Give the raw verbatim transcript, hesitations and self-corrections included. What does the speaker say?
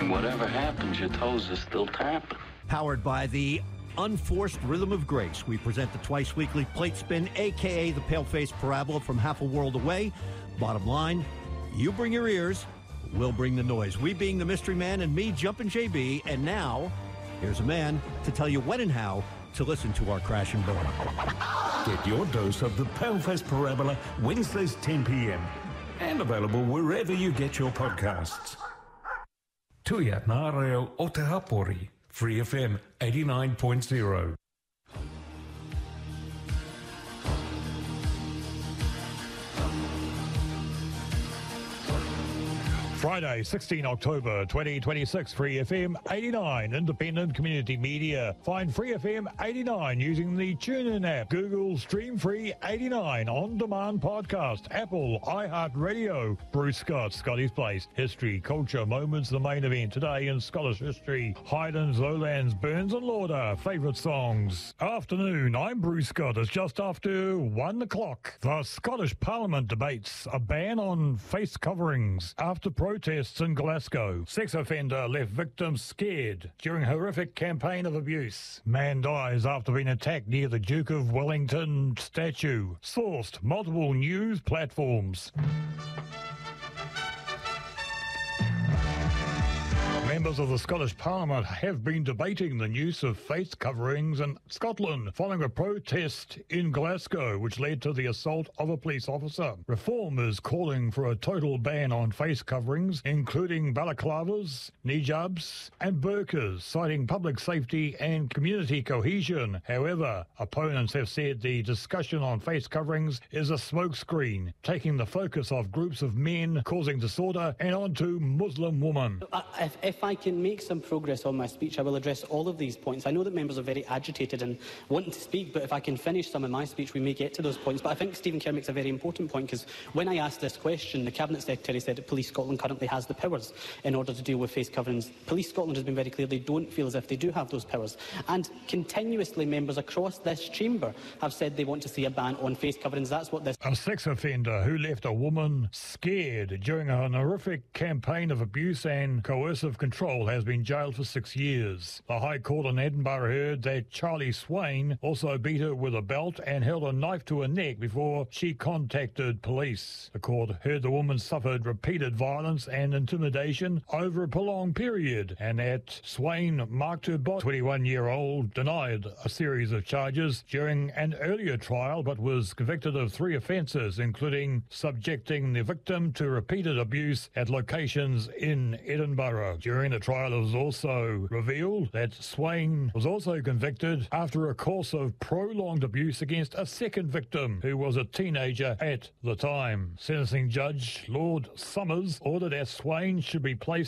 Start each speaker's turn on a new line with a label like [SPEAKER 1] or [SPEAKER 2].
[SPEAKER 1] And whatever happens, your toes are still tapping.
[SPEAKER 2] Powered by the Unforced Rhythm of Grace, we present the twice-weekly Plate Spin, a k a the Pale-Faced Parabola from half a world away. Bottom line, you bring your ears, we'll bring the noise. We being the Mystery Man and me, Jumpin' J B. And now, here's a man to tell you when and how to listen to our Crash and Burn.
[SPEAKER 3] Get your dose of the Pale-Faced Parabola Wednesdays ten p.m. and available wherever you get your podcasts. Tuia nā reo o te hapori, Free F M eighty-nine point zero.
[SPEAKER 4] Friday, sixteenth October twenty twenty-six, Free F M eighty-nine, independent community media. Find Free F M eighty-nine using the TuneIn app, Google Stream Free eighty-nine, on-demand podcast, Apple, iHeartRadio. Bruce Scott, Scotty's Place, history, culture, moments, the main event today in Scottish history, Highlands, Lowlands, Burns and Lauder, favourite songs. Afternoon, I'm Bruce Scott. It's just after one o'clock. The Scottish Parliament debates a ban on face coverings after protests in Glasgow. Sex offender left victim scared during horrific campaign of abuse. Man dies after being attacked near the Duke of Wellington statue. Sourced multiple news platforms. Members of the Scottish Parliament have been debating the use of face coverings in Scotland following a protest in Glasgow which led to the assault of a police officer. Reform is calling for a total ban on face coverings, including balaclavas, hijabs and burqas, citing public safety and community cohesion. However, opponents have said the discussion on face coverings is a smokescreen, taking the focus off groups of men causing disorder and onto Muslim women.
[SPEAKER 5] Uh, if, if I can make some progress on my speech, I will address all of these points. I know that members are very agitated and wanting to speak, but if I can finish some of my speech, we may get to those points. But I think Stephen Kerr makes a very important point, because when I asked this question, the Cabinet Secretary said that Police Scotland currently has the powers in order to deal with face coverings. Police Scotland has been very clear they don't feel as if they do have those powers. And continuously, members across this chamber have said they want to see a ban on face coverings. That's what this...
[SPEAKER 4] A sex offender who left a woman scared during a horrific campaign of abuse and coercive control has been jailed for six years. The High Court in Edinburgh heard that Charlie Swain also beat her with a belt and held a knife to her neck before she contacted police. The court heard the woman suffered repeated violence and intimidation over a prolonged period, and that Swain marked her body. twenty-one-year-old denied a series of charges during an earlier trial, but was convicted of three offences, including subjecting the victim to repeated abuse at locations in Edinburgh. During the trial, it was also revealed that Swain was also convicted after a course of prolonged abuse against a second victim who was a teenager at the time. Sentencing Judge Lord Summers ordered that Swain should be placed